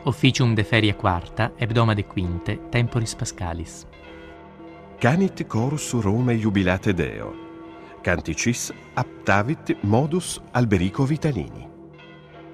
Officium de ferie quarta, hebdomade quinte, temporis pascalis. Canit chorus Rome jubilate Deo. Canticis aptavit modus Alberico Vitalini.